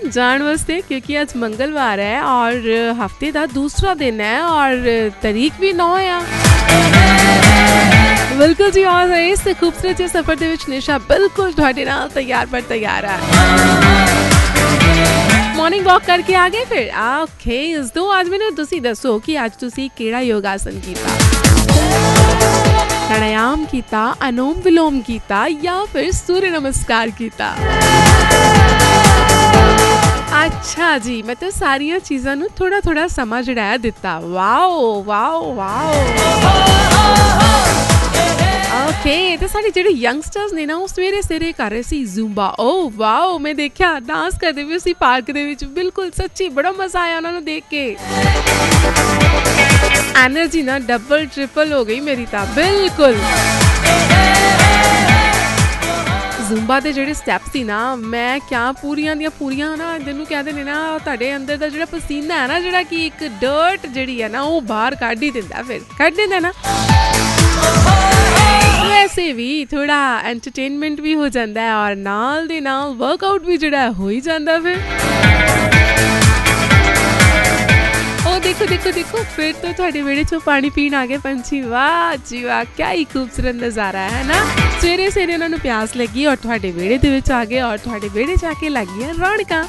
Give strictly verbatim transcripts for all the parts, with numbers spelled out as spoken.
जान वास्ते क्योंकि आज मंगलवार है और हफ्ते का दूसरा दिन है और तारीख भी नौ है। बिल्कुल जी और इस खूबसूरत जे सफर दे विच निशा बिल्कुल तुहाडे नाल तैयार पर तैयार है। मॉर्निंग वॉक करके आ गए फिर ओके तो आज मैंने तुसी दसो कि आज तुसी केड़ा योगासन कीता, प्राणायाम कीता, अनुलोम विलोम कीता या फिर सूर्य नमस्कार कीता। अच्छा जी मैं तो सारिया चीज़ों नू थोड़ा थोड़ा समा जड़ा दिता। वाओ वाओ वाओ ओके तो सारे जेडे यंगस्टर्स ने ना वो सवेरे सवेरे कर रहे सी ज़ुम्बा। ओ वाओ मैं देखा डांस करते हुए सी पार्क दे विच, बिल्कुल सच्ची बड़ा मजा आया उन्होंने देख के। एनर्जी ना डबल ट्रिपल हो गई मेरी ता बिल्कुल। ज़ुम्बा ਦੇ ਜਿਹੜੇ ਸਟੈਪਸ ਸੀ ਨਾ ਮੈਂ ਕਿਆ ਪੂਰੀਆਂ ਦੀਆਂ ਪੂਰੀਆਂ ਨਾ ਇਹਨੂੰ ਕਹਿੰਦੇ ਨੇ ਨਾ ਤੁਹਾਡੇ ਅੰਦਰ ਦਾ ਜਿਹੜਾ ਪਸੀਨਾ ਹੈ ਨਾ ਜਿਹੜਾ ਕਿ ਇੱਕ ਡਰਟ ਜਿਹੜੀ ਹੈ ਨਾ ਉਹ ਬਾਹਰ ਕੱਢ ਹੀ ਦਿੰਦਾ, ਫਿਰ ਕੱਢ ਦਿੰਦਾ ਨਾ। ਵੈਸੇ ਵੀ ਥੋੜਾ ਐਂਟਰਟੇਨਮੈਂਟ ਵੀ ਹੋ ਜਾਂਦਾ ਹੈ ਔਰ ਨਾਲ ਦੇ ਨਾਲ ਵਰਕਆਊਟ ਵੀ ਜਿਹੜਾ ਹੋ ਹੀ ਜਾਂਦਾ ਫਿਰ। देखो देखो देखो फिर तो थोड़े वेड़े चो पानी पीन आ गए पंछी। वाह जी वाह क्या ही खूबसूरत नज़ारा है ना। सवेरे सवेरे उन्होंने प्यास लगी और थोड़े वेड़े दे विच आ गए और थोड़े वेड़े जाके लगी रौनकां।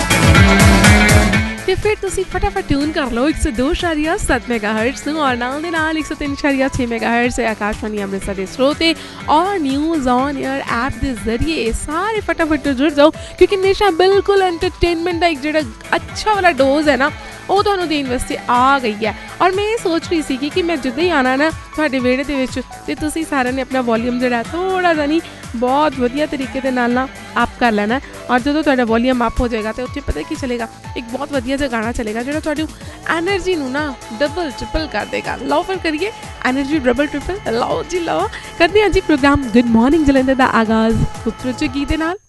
ਤੇ ਫਿਰ ਤੁਸੀਂ ਫਟਾਫਟ ਟਿਊਨ ਕਰ ਲਓ ਇੱਕ ਸੌ ਦੋ ਦਸ਼ਮਲਵ ਸੱਤ ਮੈਗਾਹਰਟਜ਼ ਨੂੰ ਔਰ ਨਾਲ ਦੇ ਨਾਲ ਇੱਕ ਸੌ ਤਿੰਨ ਦਸ਼ਮਲਵ ਛੇ ਮੈਗਾਹਰਟਜ਼ ਆਕਾਸ਼ਵਾਣੀ ਅੰਮ੍ਰਿਤਸਰ ਦੇ ਸਰੋਤੇ ਔਰ ਨਿਊਜ਼ ਔਨ ਏਅਰ ਐਪ ਦੇ ਜ਼ਰੀਏ ਸਾਰੇ ਫਟਾਫਟ ਜੁੜ ਜਾਓ ਕਿਉਂਕਿ ਨਿਸ਼ਾ ਬਿਲਕੁਲ ਐਂਟਰਟੇਨਮੈਂਟ ਦਾ ਇੱਕ ਜਿਹੜਾ ਅੱਛਾ ਵਾਲਾ ਡੋਜ਼ ਹੈ ਨਾ ਉਹ ਤੁਹਾਨੂੰ ਦੇਣ ਵਾਸਤੇ ਆ ਗਈ ਹੈ। ਔਰ ਮੈਂ ਇਹ ਸੋਚ ਰਹੀ ਸੀ ਕਿ ਮੈਂ ਜਿੱਦਾਂ ਹੀ ਆਉਣਾ ਨਾ ਤੁਹਾਡੇ ਵਿਹੜੇ ਦੇ ਵਿੱਚ ਤੇ ਤੁਸੀਂ ਸਾਰਿਆਂ ਨੇ ਆਪਣਾ ਵੋਲੀਅਮ ਜਿਹੜਾ ਥੋੜ੍ਹਾ ਜਿਹਾ ਨਹੀਂ ਬਹੁਤ ਵਧੀਆ ਤਰੀਕੇ ਦੇ ਨਾਲ ਨਾ ਅਪ ਕਰ ਲੈਣਾ ਔਰ ਜਦੋਂ ਤੁਹਾਡਾ ਵੋਲੀਅਮ ਅਪ ਹੋ ਜਾਏਗਾ ਤੇ ਉੱਥੇ ਪਤਾ ਕੀ ਚੱਲੇਗਾ ਇੱਕ ਬਹੁਤ ਵਧੀਆ ਜਿਹਾ ਗਾਣਾ ਚੱਲੇਗਾ ਜਿਹੜਾ ਤੁਹਾਡੀ ਐਨਰਜੀ ਨੂੰ ਨਾ ਡਬਲ ਟ੍ਰਿਪਲ ਕਰ ਦੇਗਾ। ਲਓ ਫਿਰ ਕਰੀਏ ਐਨਰਜੀ ਡਬਲ ਟ੍ਰਿਪਲ। ਲਓ ਜੀ ਲਓ ਕਰਦੇ ਹਾਂ ਜੀ ਪ੍ਰੋਗਰਾਮ ਗੁੱਡ ਮਾਰਨਿੰਗ ਜਲੰਧਰ ਦਾ ਆਗਾਜ਼ ਖੂਬਸੂਰਤ ਜਿਹੇ ਗੀਤ ਦੇ ਨਾਲ।